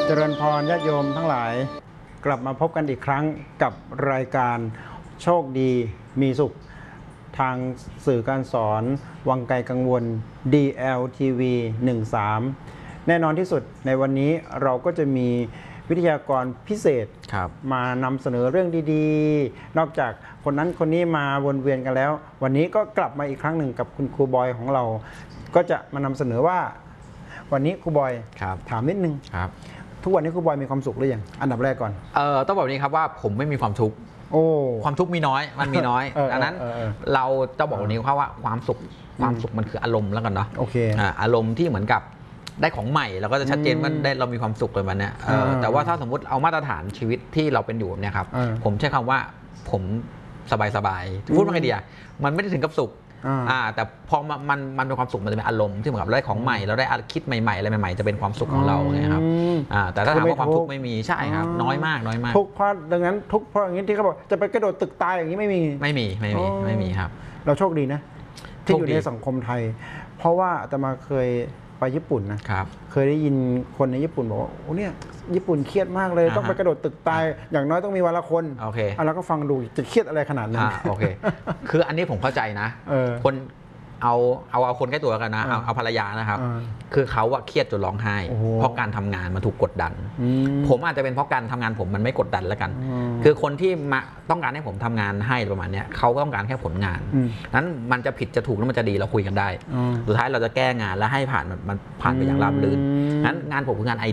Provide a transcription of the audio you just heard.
เจริญพรญาติโยมทั้งหลายกลับมาพบกันอีกครั้งกับรายการโชคดีมีสุขทางสื่อการสอนวังไกลกังวล DLTV 13 แน่นอนที่สุดในวันนี้เราก็จะมีวิทยากรพิเศษมานำเสนอเรื่องดีๆนอกจากคนนั้นคนนี้มาวนเวียนกันแล้ววันนี้ก็กลับมาอีกครั้งหนึ่งกับคุณครูบอยของเราก็จะมานำเสนอว่าวันนี้ครูบอยถามนิดนึงทุกวันนี้ครูบอยมีความสุขหรือยังอันดับแรกก่อนต้องบอกนี้ครับว่าผมไม่มีความทุกข์ความทุกข์มีน้อยมันมีน้อยดังนั้นเราจะบอกวันนี้ว่าความสุขมันคืออารมณ์แล้วกันเนาะอารมณ์ที่เหมือนกับได้ของใหม่เราก็จะชัดเจนว่าได้เรามีความสุขเลยวันนี้แต่ว่าถ้าสมมติเอามาตรฐานชีวิตที่เราเป็นอยู่เนี่ยครับผมใช้คำว่าผมสบายพูดว่าไงดีมันไม่ได้ถึงกับสุขแต่พอมันเป็นความสุขมันจะเป็นอารมณ์ที่เหมือนกับได้ของใหม่เราได้คิดใหม่ๆอะไรใหม่ๆจะเป็นความสุขของเราไงครับแต่ถ้าถามว่าความทุกข์ไม่มีใช่ครับน้อยมากทุกข์เพราะดังนั้นทุกข์เพราะอย่างนี้ที่เขาบอกจะไปกระโดดตึกตายอย่างนี้ไม่มีครับเราโชคดีนะที่อยู่ในสังคมไทยเพราะว่าอาตมาเคยไปญี่ปุ่นนะครับเคยได้ยินคนในญี่ปุ่นบอกว่าโอ้เนี่ยญี่ปุ่นเครียดมากเลยต้องไปกระโดดตึกตายอย่างน้อยต้องมีวันละคนโอเคแล้วก็ฟังดูจะเครียดอะไรขนาดนั้นโอเคคืออันนี้ผมเข้าใจนะคนเอาคนใกล้ตัวกันนะเอาภรรยานะครับคือเขาเครียดจนร้องไห้เพราะการทำงานมันถูกกดดันผมอาจจะเป็นเพราะการทำงานผมมันไม่กดดันแล้วกันคือคนที่มาต้องการให้ผมทำงานให้ประมาณนี้เขาก็ต้องการแค่ผลงานนั้นมันจะผิดจะถูกแล้วมันจะดีเราคุยกันได้สุดท้ายเราจะแก้งานแล้วให้ผ่านมันผ่านไปอย่างราบรื่นนั้นงานผมคืองานไอ